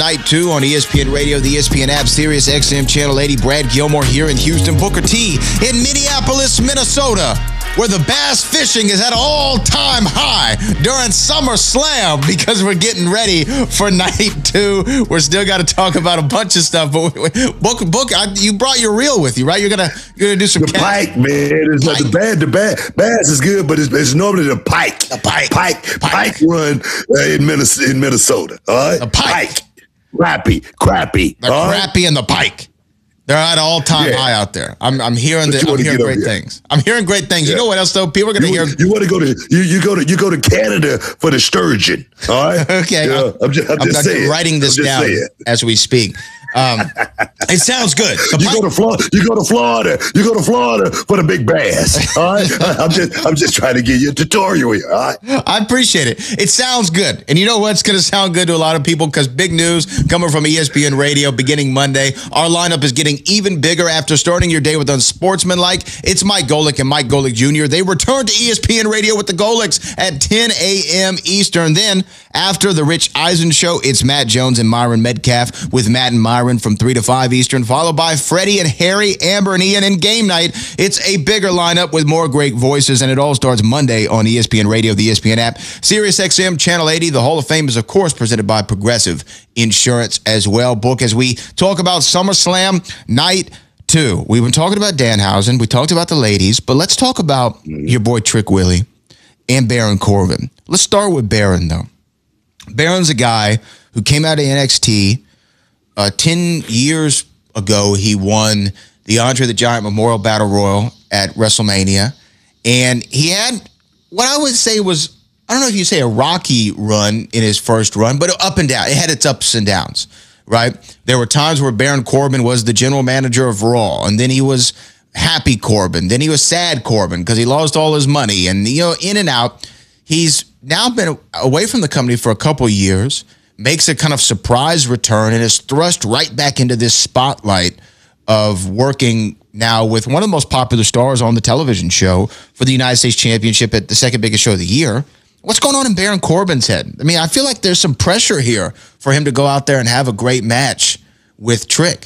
Night 2 on ESPN Radio, the ESPN app, Sirius XM Channel 80. Brad Gilmore here in Houston. Booker T in Minneapolis, Minnesota, where the bass fishing is at an all-time high during SummerSlam because we're getting ready for Night 2. We're still got to talk about a bunch of stuff, but Booker, you brought your reel with you, right? You're gonna do some the pike, man. It's not the bass is good, but it's normally the pike. The pike run in Minnesota. All right, the pike. Crappie. The crappie and the pike. They're at an all-time high out there. I'm hearing great things. I'm hearing great things. Yeah. You know what else though? People are going to hear. You want to go to you go to Canada for the sturgeon. All right. Okay. I'm just saying. Writing this down as we speak. It sounds good. You go to Florida. You go to Florida for the big bass. All right. I'm just trying to give you a tutorial here. All right. I appreciate it. It sounds good, and you know what's going to sound good to a lot of people because big news coming from ESPN Radio beginning Monday. Our lineup is getting even bigger after starting your day with Unsportsmanlike. It's Mike Golic and Mike Golic Jr. They return to ESPN Radio with the Golics at 10 a.m. Eastern. Then after the Rich Eisen Show, it's Matt Jones and Myron Metcalf with Matt and Myron from 3 to 5 Eastern, followed by Freddie and Harry, Amber and Ian. And game night, it's a bigger lineup with more great voices, and it all starts Monday on ESPN Radio, the ESPN app, Sirius XM Channel 80. The Hall of Fame is, of course, presented by Progressive Insurance as well. Book, as we talk about SummerSlam Night 2. We've been talking about Danhausen. We talked about the ladies, but let's talk about your boy Trick Willie and Baron Corbin. Let's start with Baron, though. Baron's a guy who came out of NXT. 10 years ago, he won the Andre the Giant Memorial Battle Royal at WrestleMania. And he had what I would say was, I don't know if you say a rocky run in his first run, but up and down. It had its ups and downs, right? There were times where Baron Corbin was the general manager of Raw, and then he was happy Corbin. Then he was sad Corbin because he lost all his money. And, in and out. He's now been away from the company for a couple years, makes a kind of surprise return, and is thrust right back into this spotlight of working now with one of the most popular stars on the television show for the United States Championship at the second biggest show of the year. What's going on in Baron Corbin's head? I mean, I feel like there's some pressure here for him to go out there and have a great match with Trick.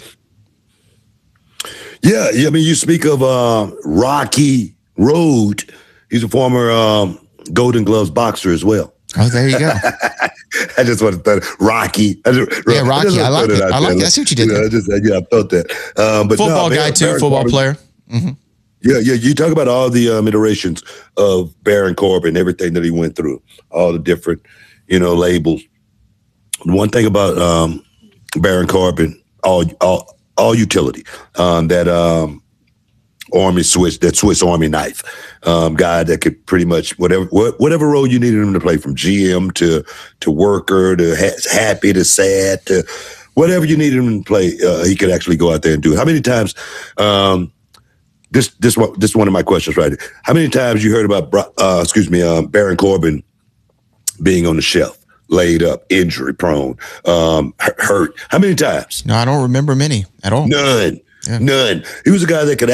Yeah, I mean, you speak of Rocky Road. He's a former Golden Gloves boxer as well. Oh, there you go. I just want to throw it. Rocky. Rocky. I like it. I see what you did there. I thought that. But football guy, too. Football player. Mm-hmm. Yeah. You talk about all the iterations of Baron Corbin, everything that he went through, all the different, labels. One thing about Baron Corbin, all utility, that Army Swiss, that Swiss Army knife, guy that could pretty much whatever role you needed him to play, from GM to worker to happy to sad to whatever you needed him to play, he could actually go out there and do it. How many times? This one of my questions, right? How many times you heard about Baron Corbin being on the shelf, laid up, injury prone, hurt? How many times? No, I don't remember many at all. None. Yeah. None. He was a guy that could